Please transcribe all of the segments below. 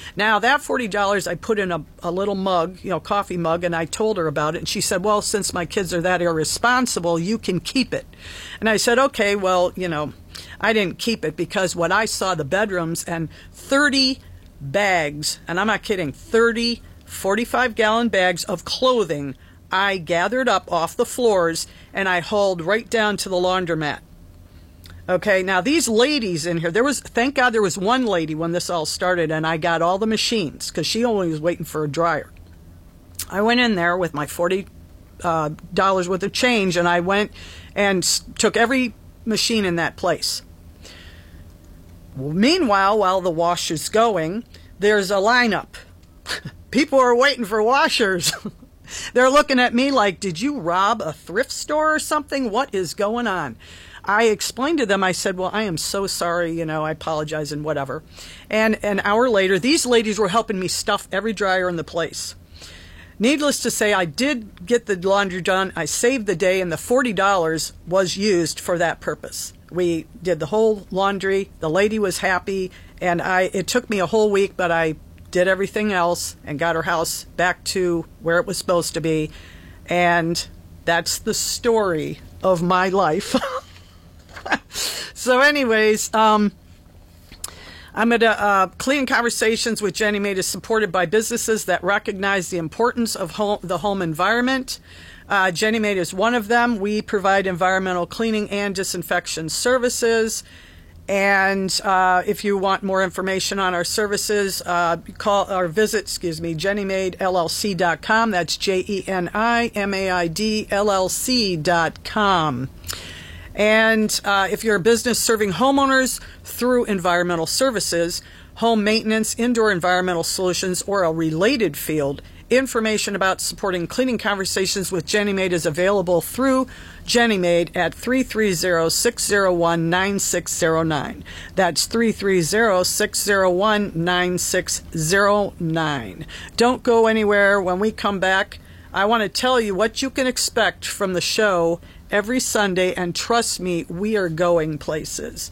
Now, that $40 I put in a little mug, coffee mug, and I told her about it. And she said, well, since my kids are that irresponsible, you can keep it. And I said, okay, well, I didn't keep it because what I saw, the bedrooms, and 30 bags, and I'm not kidding, 30 45-gallon bags of clothing I gathered up off the floors and I hauled right down to the laundromat. Okay, now these ladies in here, thank God there was one lady when this all started, and I got all the machines because she only was waiting for a dryer. I went in there with my $40 worth of change, and I went and took every machine in that place. Meanwhile, while the wash is going, there's a lineup. People are waiting for washers. They're looking at me like, did you rob a thrift store or something? What is going on? I explained to them, I said, well, I am so sorry, I apologize and whatever. And an hour later, these ladies were helping me stuff every dryer in the place. Needless to say, I did get the laundry done. I saved the day, and the $40 was used for that purpose. We did the whole laundry. The lady was happy, and it took me a whole week, but I did everything else and got her house back to where it was supposed to be. And that's the story of my life. So anyways, I'm going to Clean Conversations with Jenny Maid is supported by businesses that recognize the importance of the home environment. Jenny Maid is one of them. We provide environmental cleaning and disinfection services. And if you want more information on our services, call or visit, JennyMaidLLC.com. That's JennyMaidLLC.com. And if you're a business serving homeowners through environmental services, home maintenance, indoor environmental solutions, or a related field, information about supporting Cleaning Conversations with Jenny Maid is available through Jenny Maid at 330-601-9609. That's 330-601-9609. Don't go anywhere. When we come back, I want to tell you what you can expect from the show every Sunday, and trust me, we are going places.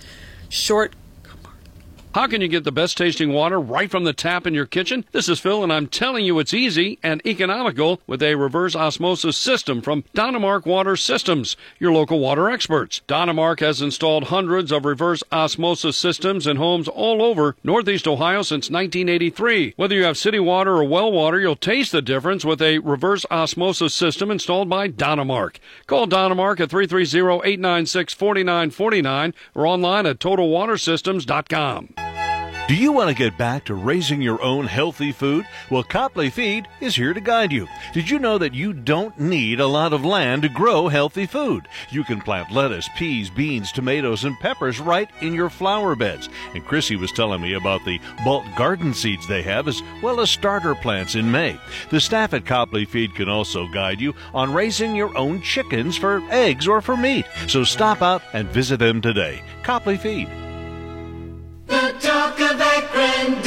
How can you get the best tasting water right from the tap in your kitchen? This is Phil, and I'm telling you it's easy and economical with a reverse osmosis system from Donemark Water Systems, your local water experts. Donemark has installed hundreds of reverse osmosis systems in homes all over Northeast Ohio since 1983. Whether you have city water or well water, you'll taste the difference with a reverse osmosis system installed by Donemark. Call Donemark at 330-896-4949 or online at TotalWaterSystems.com. Do you want to get back to raising your own healthy food? Well, Copley Feed is here to guide you. Did you know that you don't need a lot of land to grow healthy food? You can plant lettuce, peas, beans, tomatoes, and peppers right in your flower beds. And Chrissy was telling me about the bulk garden seeds they have, as well as starter plants in May. The staff at Copley Feed can also guide you on raising your own chickens for eggs or for meat. So stop out and visit them today. Copley Feed. The talk of Akron,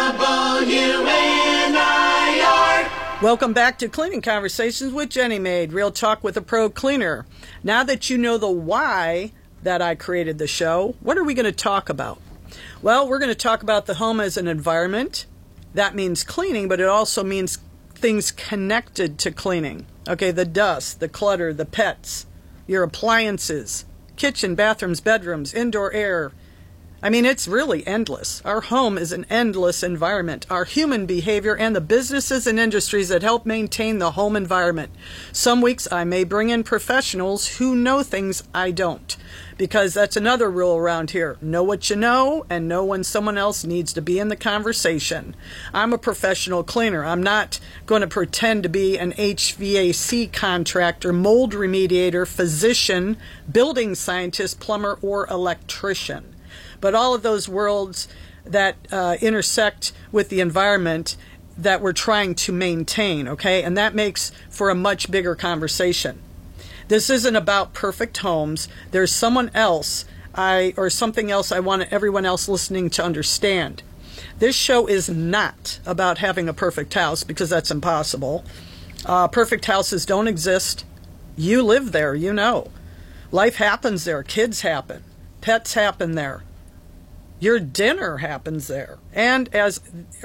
WNIR. Welcome back to Cleaning Conversations with Jenny Maid, real talk with a pro cleaner. Now that you know the why that I created the show, what are we going to talk about? Well, we're going to talk about the home as an environment. That means cleaning, but it also means things connected to cleaning. Okay, the dust, the clutter, the pets, your appliances, kitchen, bathrooms, bedrooms, indoor air. I mean, it's really endless. Our home is an endless environment. Our human behavior and the businesses and industries that help maintain the home environment. Some weeks I may bring in professionals who know things I don't, because that's another rule around here. Know what you know and know when someone else needs to be in the conversation. I'm a professional cleaner. I'm not going to pretend to be an HVAC contractor, mold remediator, physician, building scientist, plumber, or electrician. But all of those worlds that intersect with the environment that we're trying to maintain, okay? And that makes for a much bigger conversation. This isn't about perfect homes. There's someone else or something else I want everyone else listening to understand. This show is not about having a perfect house, because that's impossible. Perfect houses don't exist. You live there, you know. Life happens there. Kids happen. Pets happen there. Your dinner happens there. And as